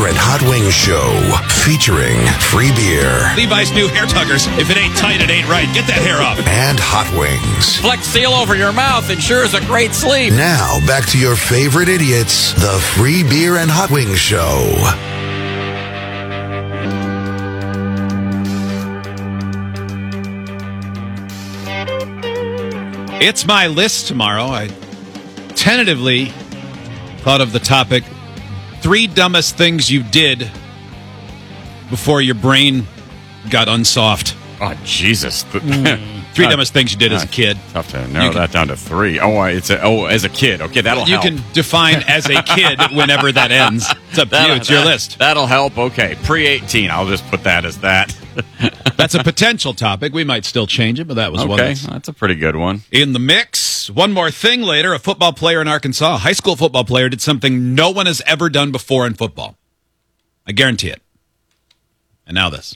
Beer and Hot Wings Show, featuring free beer Levi's new hair tuggers. If it ain't tight, it ain't right. Get that hair off. and hot wings. Flex Seal over your mouth ensures a great sleep. Now, back to your favorite idiots, the Free Beer and Hot Wings Show. It's my list tomorrow. I tentatively thought of the topic, 3 dumbest things you did before your brain got unsoft. Oh, Jesus. 3 dumbest things you did as a kid. Tough to narrow that down to 3. As a kid. Okay, that'll help. You can define as a kid whenever that ends. It's up to you. It's your list. That'll help. Okay, pre-18. I'll just put that as that. That's a potential topic. We might still change it, but that was one Okay, that's that's a pretty good one. in the mix. One more thing later, a football player in Arkansas, a high school football player, did something no one has ever done before in football. I guarantee it. And now this.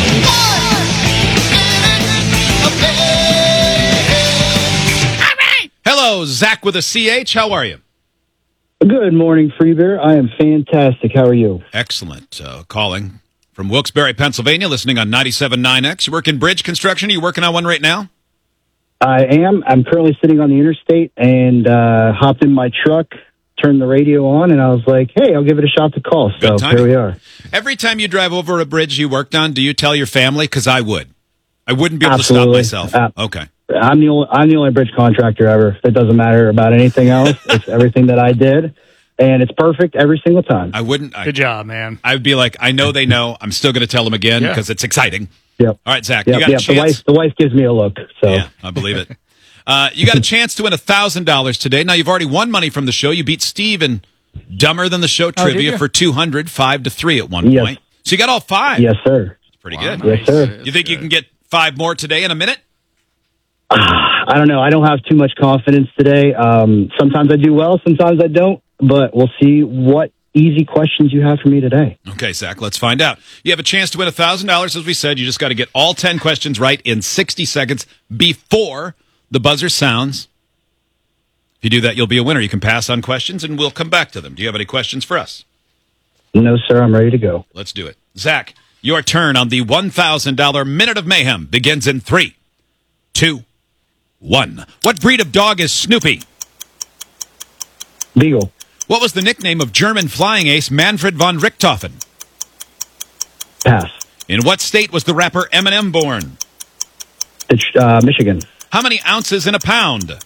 Hello, Zach with a CH. How are you? Good morning, Free Beer. I am fantastic. How are you? Excellent. Calling from Wilkes-Barre, Pennsylvania, listening on 97.9X. You work in bridge construction? Are you working on one right now? I am. I'm currently sitting on the interstate and hopped in my truck, turned the radio on, and I was like, hey, I'll give it a shot to call. So Good timing. here we are. Every time you drive over a bridge you worked on, do you tell your family? Because I would. I wouldn't be able Absolutely. to stop myself. Okay. I'm the only bridge contractor ever. It doesn't matter about anything else. It's everything that I did, and it's perfect every single time. I wouldn't. Good job, man. I would be like, I know they know. I'm still going to tell them again Yeah. because it's exciting. Yep. All right, Zach, Yep. you got a chance. The wife gives me a look. So Yeah, I believe it. You got a chance to win $1,000 today. Now, you've already won money from the show. You beat Steve in Dumber Than the Show trivia you? for 200, 5-3 at one Yes. point. So you got all 5. yes, sir. Pretty good. Yes, sir. You think you can get 5 more today in a minute? I don't know. I don't have too much confidence today. Sometimes I do well, sometimes I don't. But we'll see what easy questions you have for me today. Okay, Zach, let's find out. You have a chance to win $1,000, as we said. You just got to get all 10 questions right in 60 seconds before the buzzer sounds. If you do that, you'll be a winner. You can pass on questions, and we'll come back to them. Do you have any questions for us? No, sir. I'm ready to go. Let's do it. Zach, your turn on the $1,000 Minute of Mayhem begins in 3, 2, 1. What breed of dog is Snoopy? Beagle. What was the nickname of German flying ace Manfred von Richthofen? Pass. In what state was the rapper Eminem born? It's Michigan. How many ounces in a pound?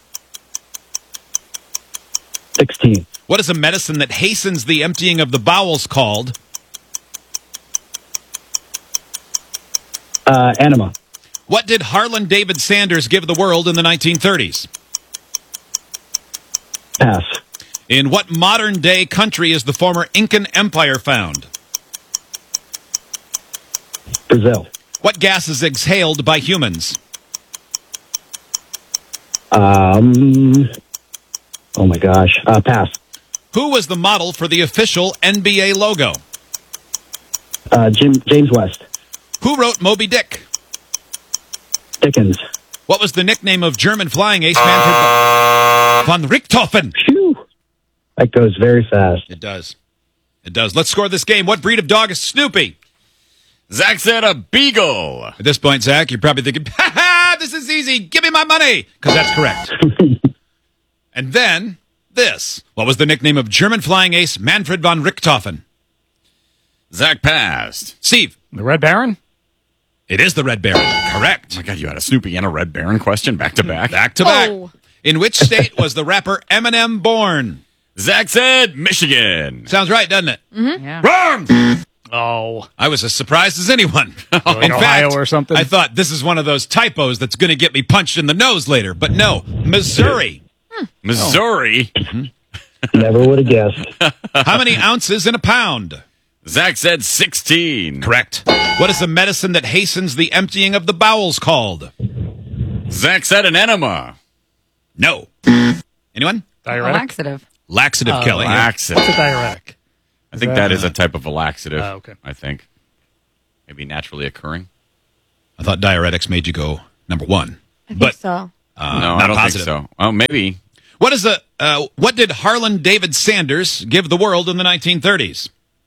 16. What is a medicine that hastens the emptying of the bowels called? Anima. What did Harlan David Sanders give the world in the 1930s? Pass. In what modern-day country is the former Incan Empire found? Brazil. What gas is exhaled by humans? Oh my gosh. Pass. Who was the model for the official NBA logo? James West. Who wrote Moby Dick? Dickens. What was the nickname of German flying ace Manfred von Richthofen? Phew. That goes very fast. It does. It does. Let's score this game. What breed of dog is Snoopy? Zach said a beagle. At this point, Zach, you're probably thinking, ha ha, this is easy. Give me my money. Because that's correct. And then this. What was the nickname of German flying ace Manfred von Richthofen? Zach passed. Steve. The Red Baron? It is the Red Baron. Correct. Oh my God, you had a Snoopy and a Red Baron question back to back. Back to back. Oh. In which state was the rapper Eminem born? Zach said Michigan. Sounds right, doesn't it? Yeah. Wrong! Oh. I was as surprised as anyone. Like In Ohio fact, or something? I thought this is one of those typos that's going to get me punched in the nose later. But no, Missouri. Missouri. Never would have guessed. How many ounces in a pound? Zach said 16. Correct. What is the medicine that hastens the emptying of the bowels called? Zach said an enema. No. Anyone? Diuretic? Laxative. Laxative, Kelly. Laxative. What's a diuretic? I think that is a type of a laxative. Oh, okay. I think. Maybe naturally occurring. I thought diuretics made you go number one. I think But so. No, not I don't positive. think so. Oh, maybe. What did Harlan David Sanders give the world in the 1930s?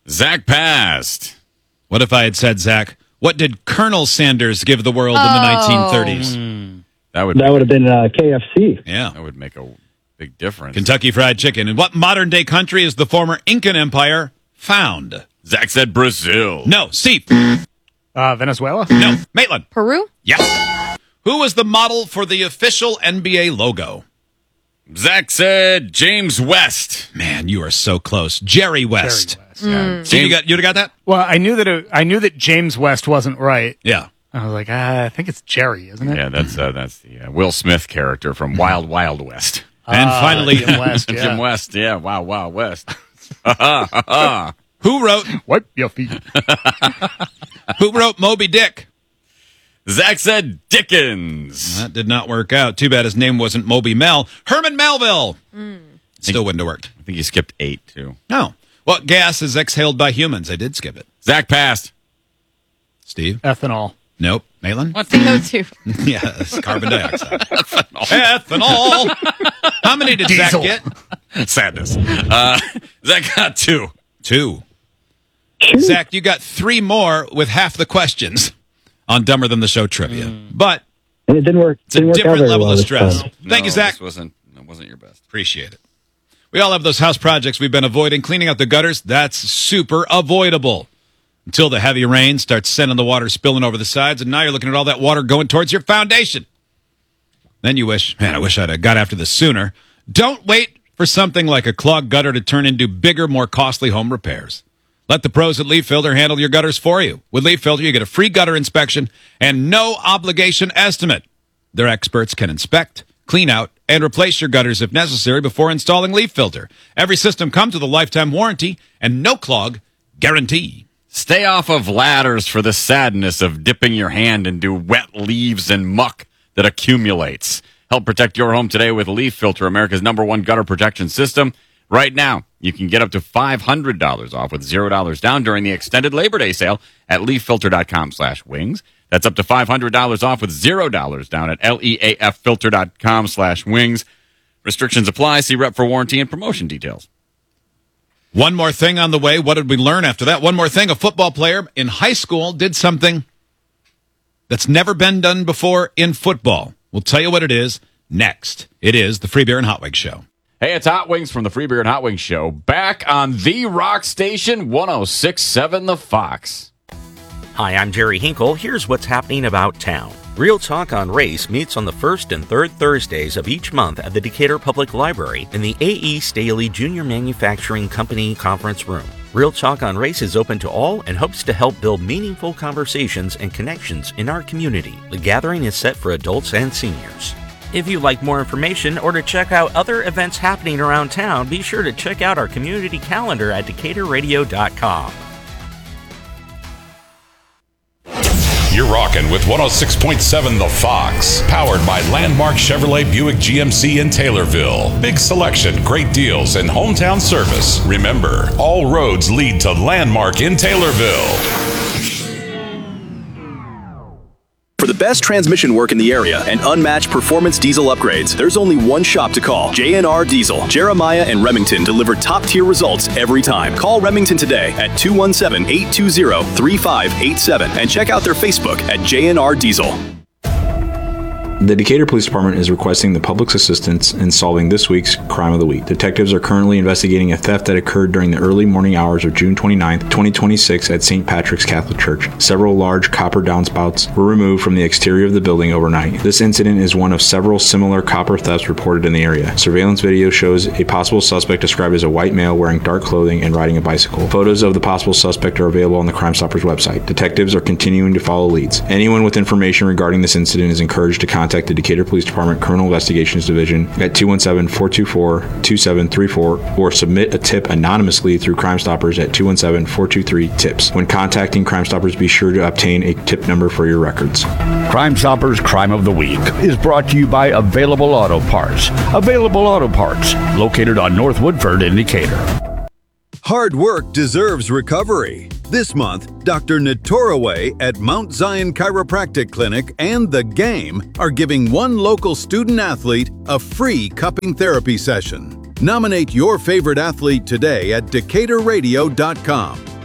Zach passed. What if I had said, Zach, what did Colonel Sanders give the world in the 1930s? That would have been KFC. Yeah. that would make a big difference. Kentucky Fried Chicken. In what modern-day country is the former Incan Empire found? Zach said Brazil. No. Steve. Venezuela? No. Maitland. Peru? Yes. Who was the model for the official NBA logo? Zach said James West. Man, you are so close. Jerry West. Yeah. Steve, you'd have got that? Well, I knew that James West wasn't right. Yeah. I was like, I think it's Jerry, isn't it? Yeah, that's the Will Smith character from Wild Wild West. And finally, Jim West. Yeah. Jim West. Yeah, Wild West. who wrote Wipe your feet. Moby Dick? Zach said Dickens. That did not work out. Too bad his name wasn't Moby Mel. Herman Melville. Still wouldn't have worked. I think you skipped 8 too. No. What gas is exhaled by humans? I did skip it. Zach passed. Steve? Ethanol. Nope. Maitland? CO2. Yeah, it's carbon dioxide. Ethanol. How many did Diesel. Zach get? Sadness. Zach got 2. 2. Zach, you got 3 more with half the questions on Dumber Than the Show trivia. But And it didn't work. it's a different level of stress. Thank you, Zach. That wasn't your best. Appreciate it. We all have those house projects we've been avoiding. Cleaning out the gutters, that's super avoidable. Until the heavy rain starts sending the water spilling over the sides, and now you're looking at all that water going towards your foundation. Then you wish, man, I wish I'd have got after this sooner. Don't wait for something like a clogged gutter to turn into bigger, more costly home repairs. Let the pros at Leaf Filter handle your gutters for you. With Leaf Filter, you get a free gutter inspection and no obligation estimate. Their experts can inspect, clean out, and replace your gutters if necessary before installing Leaf Filter. Every system comes with a lifetime warranty and no clog guarantee. Stay off of ladders for the sadness of dipping your hand into wet leaves and muck that accumulates. Help protect your home today with Leaf Filter, America's #1 gutter protection system. Right now, you can get up to $500 off with $0 down during the extended Labor Day sale at leaffilter.com/wings. That's up to $500 off with $0 down at leaffilter.com/wings. Restrictions apply. See rep for warranty and promotion details. One more thing on the way. What did we learn after that? One more thing. A football player in high school did something that's never been done before in football. We'll tell you what it is next. It is the Free Beer and Hot Wings Show. Hey, it's Hot Wings from the Free Beer and Hot Wings Show. Back on the rock station, 106.7 The Fox. Hi, I'm Jerry Hinkle. Here's what's happening about town. Real Talk on Race meets on the first and third Thursdays of each month at the Decatur Public Library in the A.E. Staley Junior Manufacturing Company Conference Room. Real Talk on Race is open to all and hopes to help build meaningful conversations and connections in our community. The gathering is set for adults and seniors. If you'd like more information or to check out other events happening around town, be sure to check out our community calendar at DecaturRadio.com. You're rocking with 106.7 The Fox, powered by Landmark Chevrolet Buick GMC in Taylorville. Big selection, great deals, and hometown service. Remember, all roads lead to Landmark in Taylorville. For the best transmission work in the area and unmatched performance diesel upgrades, there's only one shop to call. JNR Diesel. Jeremiah and Remington deliver top-tier results every time. Call Remington today at 217-820-3587 and check out their Facebook at JNR Diesel. The Decatur Police Department is requesting the public's assistance in solving this week's Crime of the Week. Detectives are currently investigating a theft that occurred during the early morning hours of June 29, 2026 at St. Patrick's Catholic Church. Several large copper downspouts were removed from the exterior of the building overnight. This incident is one of several similar copper thefts reported in the area. Surveillance video shows a possible suspect described as a white male wearing dark clothing and riding a bicycle. Photos of the possible suspect are available on the Crime Stoppers website. Detectives are continuing to follow leads. Anyone with information regarding this incident is encouraged to contact the Decatur Police Department Criminal Investigations Division at 217-424-2734 or submit a tip anonymously through Crime Stoppers at 217-423-TIPS. When contacting Crime Stoppers, be sure to obtain a tip number for your records. Crime Stoppers Crime of the Week is brought to you by Available Auto Parts. Available Auto Parts, located on North Woodford in Decatur. Hard work deserves recovery. This month, Dr. Natoraway at Mount Zion Chiropractic Clinic and The Game are giving one local student athlete a free cupping therapy session. Nominate your favorite athlete today at DecaturRadio.com.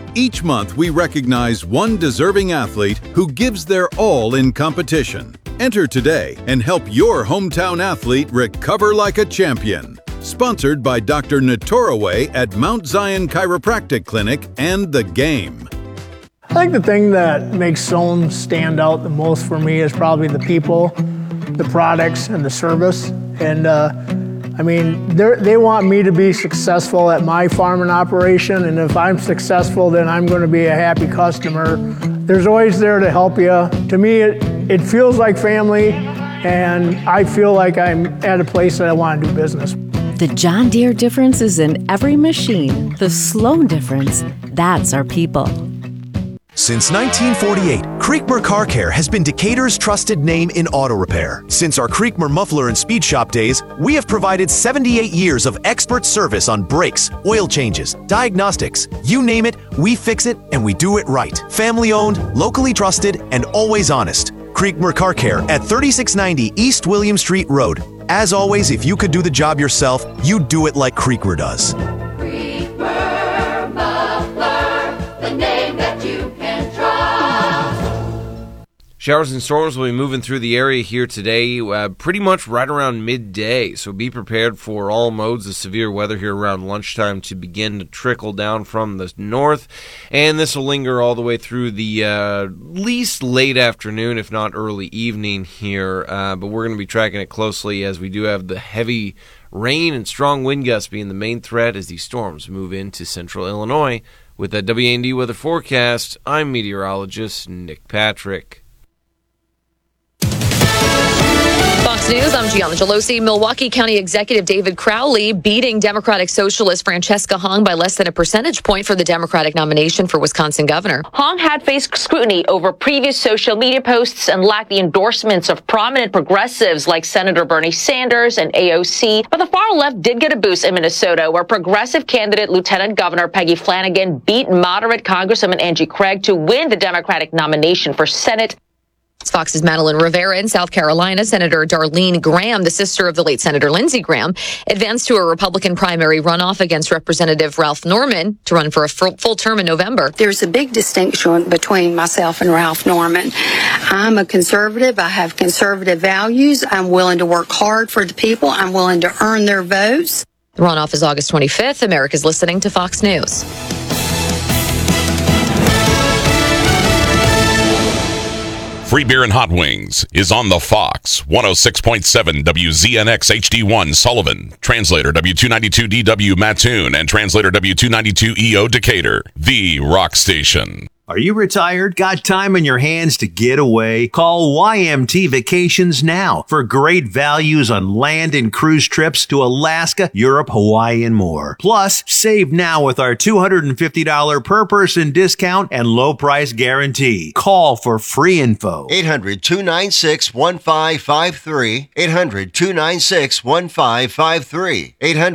Each month, we recognize one deserving athlete who gives their all in competition. Enter today and help your hometown athlete recover like a champion. Sponsored by Dr. Natoraway at Mount Zion Chiropractic Clinic and The Game. I think the thing that makes Sohn stand out the most for me is probably the people, the products, and the service. And they want me to be successful at my farming operation, and if I'm successful, then I'm going to be a happy customer. There's always there to help you. To me, it feels like family, and I feel like I'm at a place that I want to do business. The John Deere difference is in every machine. The Sloan difference, that's our people. Since 1948, Creekmer Car Care has been Decatur's trusted name in auto repair. Since our Creekmer Muffler and Speed Shop days, we have provided 78 years of expert service on brakes, oil changes, diagnostics. You name it, we fix it, and we do it right. Family owned, locally trusted, and always honest. Creekmer Car Care at 3690 East William Street Road. As always, if you could do the job yourself, you'd do it like Creekmer does. Creekmer Muffler, the name that you can trust. Showers and storms will be moving through the area here today, pretty much right around midday. So be prepared for all modes of severe weather here around lunchtime to begin to trickle down from the north. And this will linger all the way through the least late afternoon, if not early evening here. But we're going to be tracking it closely as we do have the heavy rain and strong wind gusts being the main threat as these storms move into central Illinois. With that WAND weather forecast, I'm meteorologist Nick Patrick. Fox News, I'm Gianna Gelosi. Milwaukee County Executive David Crowley beating Democratic Socialist Francesca Hong by less than a percentage point for the Democratic nomination for Wisconsin governor. Hong had faced scrutiny over previous social media posts and lacked the endorsements of prominent progressives like Senator Bernie Sanders and AOC. But the far left did get a boost in Minnesota, where progressive candidate Lieutenant Governor Peggy Flanagan beat moderate Congresswoman Angie Craig to win the Democratic nomination for Senate. Fox's Madeline Rivera in South Carolina. Senator Darlene Graham, the sister of the late Senator Lindsey Graham, advanced to a Republican primary runoff against Representative Ralph Norman to run for a full term in November. There's a big distinction between myself and Ralph Norman. I'm a conservative. I have conservative values. I'm willing to work hard for the people. I'm willing to earn their votes. The runoff is August 25th. America's listening to Fox News. Free Beer and Hot Wings is on the Fox 106.7 WZNX HD1 Sullivan, translator W292DW Mattoon, and translator W292EO Decatur, the rock station. Are you retired? Got time on your hands to get away? Call YMT Vacations now for great values on land and cruise trips to Alaska, Europe, Hawaii, and more. Plus, save now with our $250 per person discount and low price guarantee. Call for free info. 800-296-1553. 800-296-1553.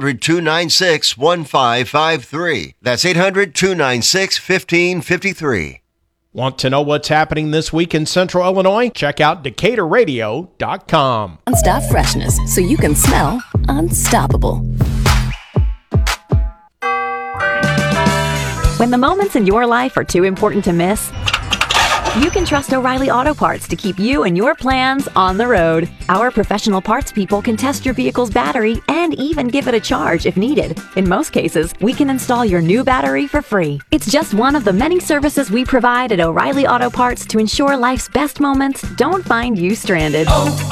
800-296-1553. That's 800-296-1553. Want to know what's happening this week in Central Illinois? Check out DecaturRadio.com. Nonstop freshness, so you can smell unstoppable. When the moments in your life are too important to miss, you can trust O'Reilly Auto Parts to keep you and your plans on the road. Our professional parts people can test your vehicle's battery and even give it a charge if needed. In most cases, we can install your new battery for free. It's just one of the many services we provide at O'Reilly Auto Parts to ensure life's best moments don't find you stranded.